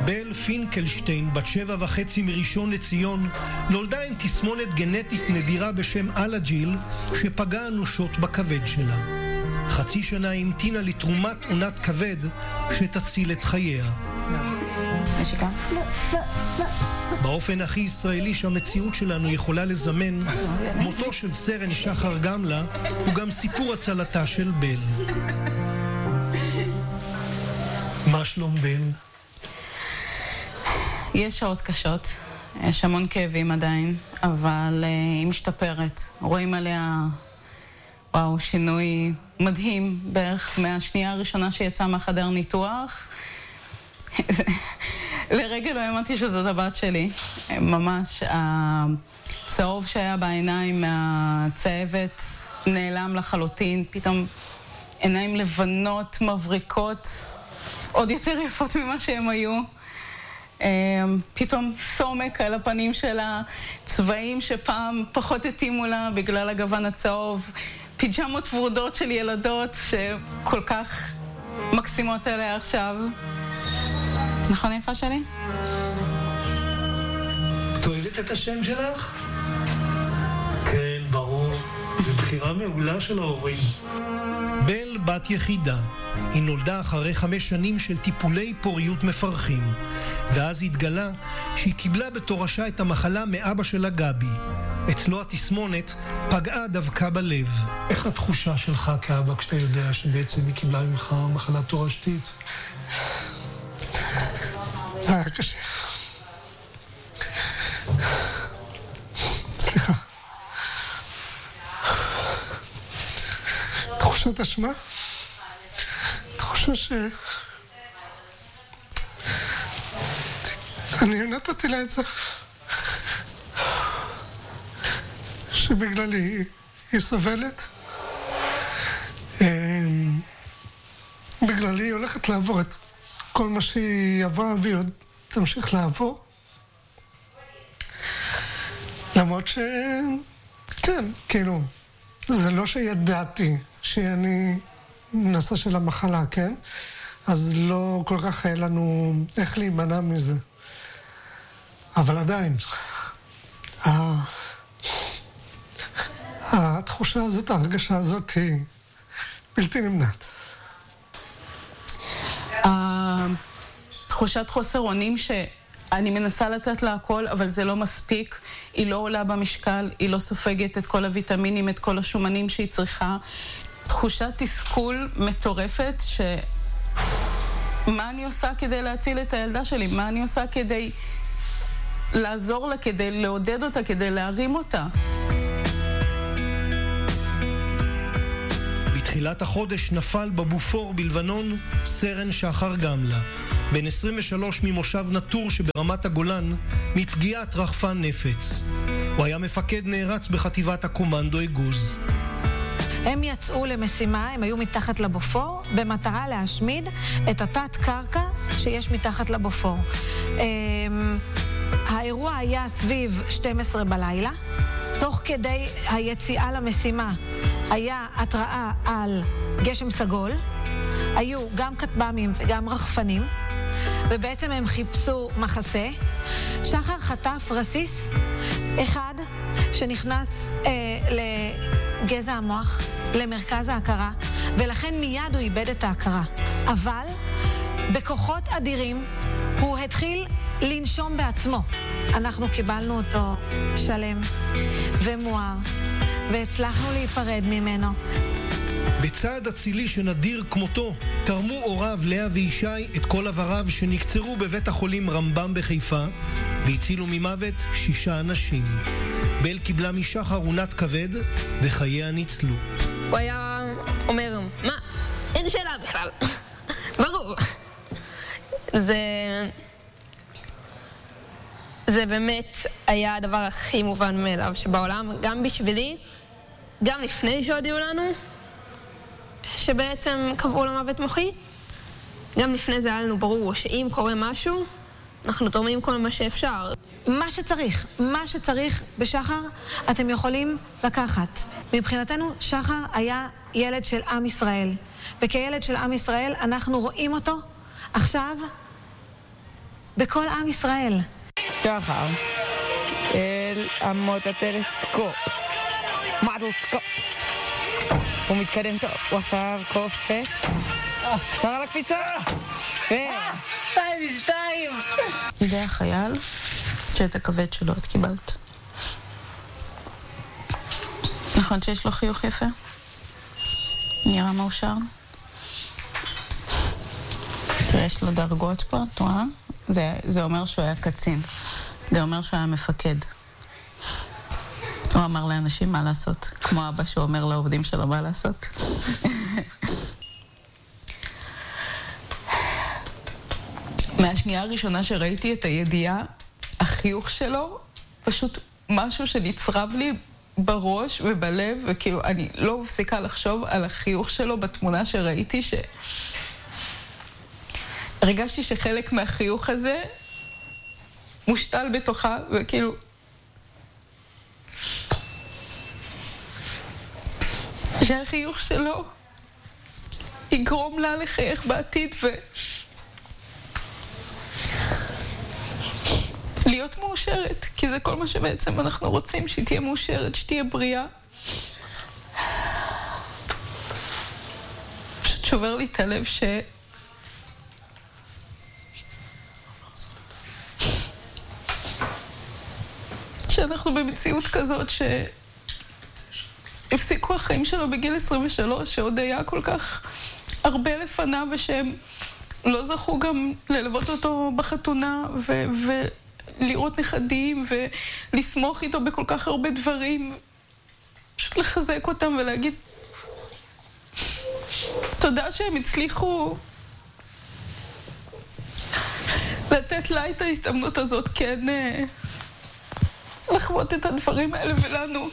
בל פינקלשטיין, בת 7.5 מראשון לציון, נולדה עם תסמונת גנטית נדירה בשם אלג'יל, שפגעה אנושות בכבד שלה. חצי שנה המתינה לתרומת עונת כבד שתציל את חייה. נשיקה? באופן הכי ישראלי שהמציאות שלנו יכולה לזמן, מותו של סרן שחר גמלה הוא גם סיפור הצלתה של בל. מה שלום בל? יש שעות קשות, יש המון כאבים עדיין, אבל היא משתפרת. רואים עליה, וואו, שינוי מדהים, בערך מהשנייה הראשונה שיצאה מהחדר ניתוח. לרגע לא האמנתי שזאת הבת שלי. ממש הצהוב שהיה בעיניים מהצהבת נעלם לחלוטין, פתאום עיניים לבנות, מבריקות, עוד יותר יפות ממה שהם היו. פתאום סומק על הפנים שלה, צבעים שפעם פחות התאימו לה בגלל הגוון הצהוב, פיג'מות ורודות של ילדות שכל כך מקסימות עליה עכשיו. נכון יפה שלי? את אוהבת את השם שלך? כן, ברור. זו בחירה מעולה של ההורים. בל בת יחידה. היא נולדה אחרי 5 שנים של טיפולי פוריות מפרכים. ואז התגלה שהיא קיבלה בתורשה את המחלה מאבא שלה גבי. אצלו התסמונת פגעה דווקא בלב. איך התחושה שלך כאבא כשאתה יודע שבעצם היא קיבלה ממך מחלה תורשתית? זה היה קשה. סליחה. תחושת אשמה? תחושה אני נתתי לה את זה. שבגללי היא סובלת. בגללי היא הולכת לעבור את כל מה שהיא עברה והיא עוד תמשיך לעבור. למרות כן, כאילו, זה לא שידעתי שאני נשא של המחלה, כן? אז לא כל כך היה לנו איך להימנע מזה. אבל עדיין, התחושה הזאת, ההרגשה הזאת היא בלתי נמנעת. תחושת חוסר אונים שאני מנסה לתת לה הכל, אבל זה לא מספיק. היא לא עולה במשקל, היא לא סופגת את כל הוויטמינים, את כל השומנים שהיא צריכה. תחושת תסכול מטורפת מה אני עושה כדי להציל את הילדה שלי? מה אני עושה כדי לעזור לה, כדי לעודד אותה, כדי להרים אותה? בתחילת החודש נפל בבופור בלבנון סרן שחר גמלה, בן 23 ממושב נטור שברמת הגולן, מפגיעת רחפן נפץ. הוא היה מפקד נערץ בחטיבת הקומנדו אגוז. הם יצאו למשימה, הם היו מתחת לבופור, במטרה להשמיד את התת קרקע שיש מתחת לבופור. האירוע היה סביב 12 בלילה. תוך כדי היציאה למשימה היה התראה על גשם סגול, היו גם כטב"מים וגם רחפנים, ובעצם הם חיפשו מחסה. שחר חטף רסיס אחד שנכנס לגזע המוח, למרכז ההכרה, ולכן מיד הוא איבד את ההכרה. אבל בכוחות אדירים הוא התחיל לנשום בעצמו. אנחנו קיבלנו אותו שלם ומואר, והצלחנו להיפרד ממנו. בצעד אצילי שנדיר כמותו, תרמו הוריו לאה וישי את כל עבריו שנקצרו בבית החולים רמב"ם בחיפה, והצילו ממוות 6 אנשים. בל קיבלה משחר עונת כבד, וחייה ניצלו. הוא היה אומר, מה? אין שאלה בכלל. ברור. זה באמת היה הדבר הכי מובן מאליו שבעולם, גם בשבילי, גם לפני שהודיעו לנו, שבעצם קבעו למוות מוחי, גם לפני זה היה לנו ברור שאם קורה משהו, אנחנו תורמים כל מה שאפשר. מה שצריך בשחר, אתם יכולים לקחת. מבחינתנו, שחר היה ילד של עם ישראל. וכילד של עם ישראל, אנחנו רואים אותו עכשיו בכל עם ישראל. שחר, אל אמות הטלסקופ. מעדוסקופ. הוא מתקדם טוב, הוא עכשיו קופץ. שחר על הקפיצה. שתיים. זה החייל שאת הכבד שלו את קיבלת. נכון שיש לו חיוך יפה? נראה מאושר? תראה, יש לו דרגות פה, את רואה? זה אומר שהוא היה קצין. זה אומר שהוא היה מפקד. הוא אמר לאנשים מה לעשות, כמו אבא שהוא אומר לעובדים שלו מה לעשות. מהשנייה הראשונה שראיתי את הידיעה, החיוך שלו, פשוט משהו שנצרב לי בראש ובלב, וכאילו אני לא מפסיקה לחשוב על החיוך שלו בתמונה שראיתי, הרגשתי שחלק מהחיוך הזה מושתל בתוכה, וכאילו שהחיוך שלו יגרום לה לחייך בעתיד להיות מאושרת, כי זה כל מה שבעצם אנחנו רוצים, שהיא תהיה מאושרת, שתהיה בריאה. פשוט שובר לי את הלב שאנחנו במציאות כזאת שהפסיקו החיים שלו בגיל 23, שעוד היה כל כך הרבה לפניו, ושהם לא זכו גם ללוות אותו בחתונה ולראות נכדים ולסמוך איתו בכל כך הרבה דברים. פשוט לחזק אותם ולהגיד תודה שהם הצליחו לתת לה את ההזדמנות הזאת, כן, לחוות את הדברים האלה ולנו.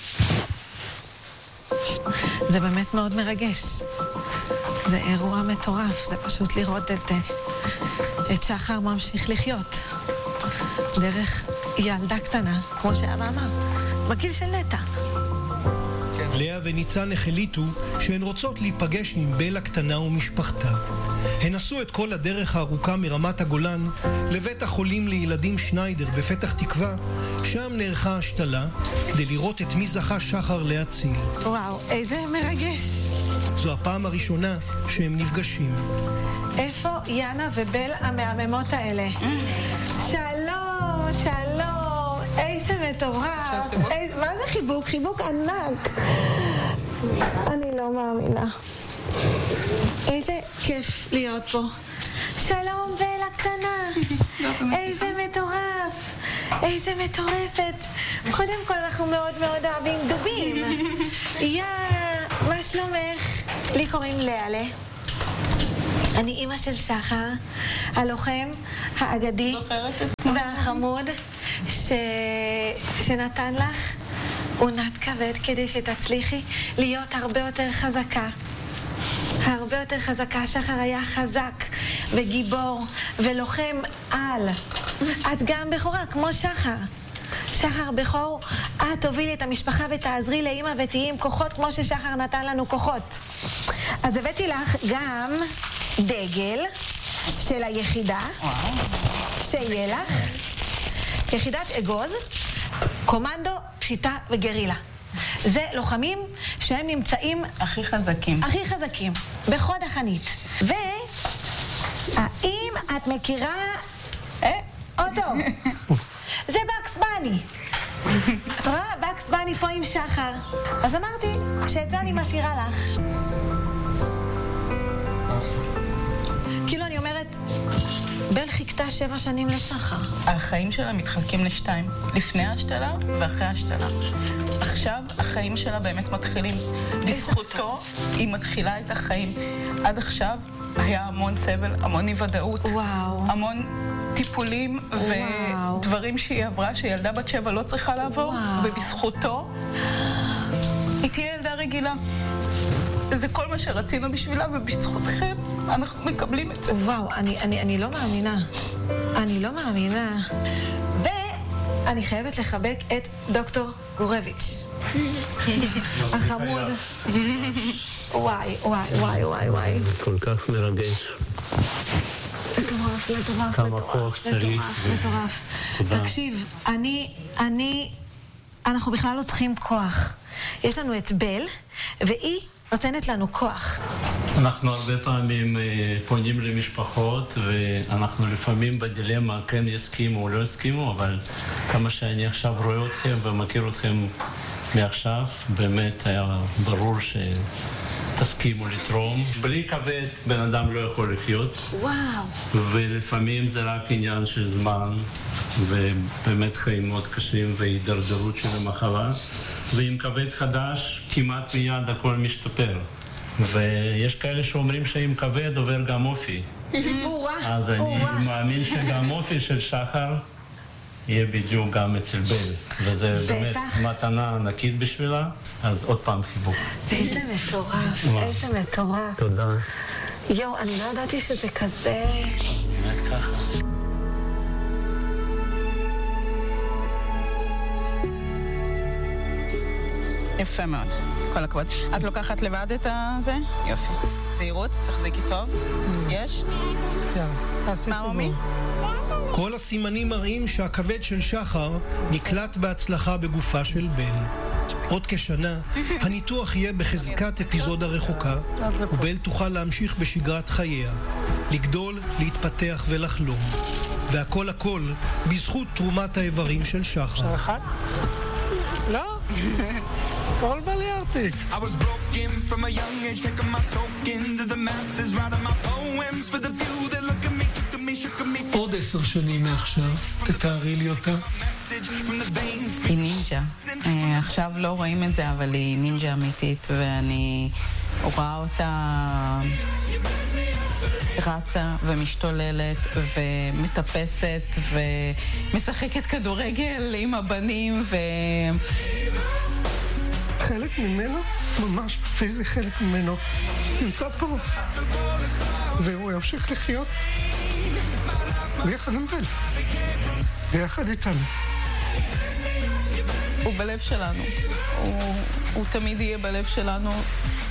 זה באמת מאוד מרגש. זה אירוע מטורף, זה פשוט לראות את שחר ממשיך לחיות. דרך ילדה קטנה, כמו שאבא אמר, בגיל של נטע. לאה וניצן החליטו שהן רוצות להיפגש עם בל הקטנה ומשפחתה. הן עשו את כל הדרך הארוכה מרמת הגולן לבית החולים לילדים שניידר בפתח תקווה, שם נערכה השתלה כדי לראות את מי זכה שחר להציל. וואו, איזה מרגש. זו הפעם הראשונה שהם נפגשים. איפה יאנה ובל המהממות האלה? שלום, שלום, איזה מטורף. מה זה חיבוק? חיבוק ענק. אני לא מאמינה. איזה כיף להיות פה. שלום בל הקטנה. איזה מטורף. איזה מטורפת. קודם כל אנחנו מאוד מאוד אוהבים דובים. מה שלומך? לי קוראים לאה. אני אימא של שחר, הלוחם האגדי והחמוד שנתן לך עונת כבד כדי שתצליחי להיות הרבה יותר חזקה. הרבה יותר חזקה. שחר היה חזק וגיבור ולוחם על. את גם בכורה כמו שחר. שחר בכור, את תובילי את המשפחה ותעזרי לאמא ותהיי עם כוחות כמו ששחר נתן לנו כוחות. אז הבאתי לך גם דגל של היחידה, שיהיה לך יחידת אגוז, קומנדו, פשיטה וגרילה. זה לוחמים שהם נמצאים הכי חזקים. הכי חזקים, בחוד החנית. והאם את מכירה אותו? זה בקס בני. את רואה? בקס בני פה עם שחר. אז אמרתי שאת זה אני משאירה לך. כאילו אני אומרת, בל חיכתה 7 שנים לשחר. החיים שלה מתחלקים לשתיים, לפני ההשתלה ואחרי ההשתלה. עכשיו החיים שלה באמת מתחילים. בזכותו היא מתחילה את החיים. עד עכשיו היה המון סבל, המון אי-ודאות, המון טיפולים ודברים שהיא עברה, שילדה בת 7 לא צריכה לעבור, ובזכותו היא תהיה ילדה רגילה. זה כל מה שרצינו בשבילה, ובזכותכם אנחנו מקבלים את זה. וואו, אני לא מאמינה. אני לא מאמינה. ואני חייבת לחבק את דוקטור גורביץ'. החמוד. וואי, וואי, וואי, וואי, וואי. כל כך מרגש. מטורף, כמה כוח צריך. מטורף. תקשיב, אנחנו בכלל לא צריכים כוח. יש לנו את בל, והיא נותנת לנו כוח. אנחנו הרבה פעמים פונים למשפחות, ואנחנו לפעמים בדילמה, כן יסכימו או לא יסכימו, אבל כמה שאני עכשיו רואה אתכם ומכיר אתכם מעכשיו, באמת היה ברור שתסכימו לתרום. בלי כבד בן אדם לא יכול לחיות. וואו. ולפעמים זה רק עניין של זמן, ובאמת חיים מאוד קשים והידרדרות של המחלה. ועם כבד חדש כמעט מיד הכל משתפר. ויש כאלה שאומרים שעם כבד עובר גם אופי. אז אני מאמין שגם אופי של שחר יהיה בדיוק גם אצל בל. וזה באמת מתנה ענקית בשבילה, אז עוד פעם חיבוק. איזה מטורף, איזה מטורף. תודה. יואו, אני לא ידעתי שזה כזה... באמת ככה. יפה מאוד, כל הכבוד. את לוקחת לבד את זה? יופי. זהירות, תחזיקי טוב. יש? יאללה, תעשי סיבוב. מה רומי? כל הסימנים מראים שהכבד של שחר נקלט בהצלחה בגופה של בל. עוד כשנה, הניתוח יהיה בחזקת אפיזודה רחוקה, ובל תוכל להמשיך בשגרת חייה, לגדול, להתפתח ולחלום. והכל הכל בזכות תרומת האיברים של שחר. אפשר אחד? לא? כל בליארטיק. I was broken from a young age, taking my soak into the masses, writing my poems for the few that look at me, took at me, shook at me. עוד 10 שנים מעכשיו, תתארי לי אותה. היא נינג'ה. עכשיו לא רואים את זה, אבל היא נינג'ה אמיתית, ואני רואה אותה רצה ומשתוללת ומטפסת ומשחקת כדורגל עם הבנים חלק ממנו, ממש פיזי חלק ממנו, נמצא פה. והוא ימשיך לחיות ביחד עם בל, ביחד איתנו. הוא בלב שלנו. הוא תמיד יהיה בלב שלנו,